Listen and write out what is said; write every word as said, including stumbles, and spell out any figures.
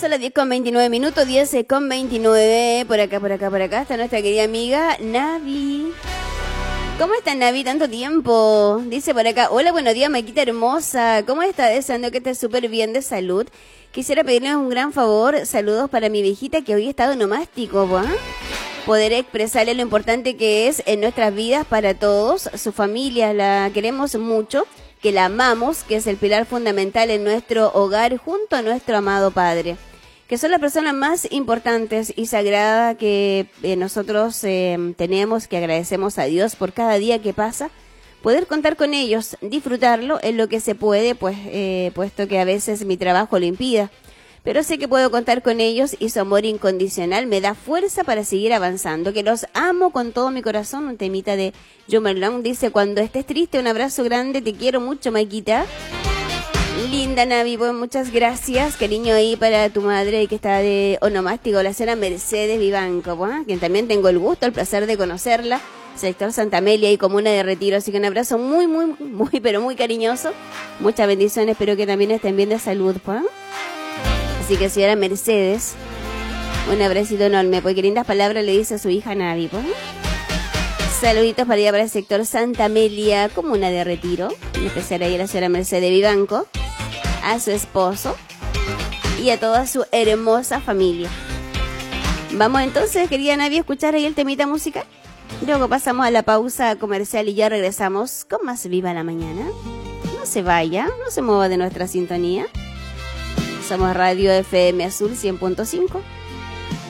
son las diez con veintinueve minutos, diez con veintinueve. Por acá, por acá, por acá está nuestra querida amiga Navi. ¿Cómo está Navi? Tanto tiempo. Dice por acá, hola, buenos días, Maquita hermosa. ¿Cómo está? Deseando que esté súper bien de salud. Quisiera pedirles un gran favor. Saludos para mi viejita que hoy está onomástico, ¿va? Poder expresarle lo importante que es en nuestras vidas para todos. Su familia la queremos mucho, que la amamos, que es el pilar fundamental en nuestro hogar junto a nuestro amado Padre, que son las personas más importantes y sagradas que eh, nosotros eh, tenemos, que agradecemos a Dios por cada día que pasa, poder contar con ellos, disfrutarlo en lo que se puede, pues eh, puesto que a veces mi trabajo lo impida. Pero sé que puedo contar con ellos y su amor incondicional me da fuerza para seguir avanzando. Que los amo con todo mi corazón. Un temita de Jumerlong dice, cuando estés triste, un abrazo grande, te quiero mucho, Maquita. Linda Navi, pues muchas gracias. Cariño ahí para tu madre que está de onomástico, la señora Mercedes Vivanco, pues, quien también tengo el gusto, el placer de conocerla. Sector Santa Amelia y Comuna de Retiro. Así que un abrazo muy, muy, muy, pero muy cariñoso. Muchas bendiciones, espero que también estén bien de salud, pues. Así que señora Mercedes, un abracito enorme, porque lindas palabras le dice a su hija Navi, pues. Saluditos para allá para el sector Santa Amelia, Comuna de Retiro, en especial ahí a la señora Mercedes Vivanco, a su esposo y a toda su hermosa familia. Vamos entonces, querida Navi, a escuchar ahí el temita musical. Luego pasamos a la pausa comercial y ya regresamos con más Viva la Mañana. No se vaya, no se mueva de nuestra sintonía. Somos Radio F M Azul cien punto cinco.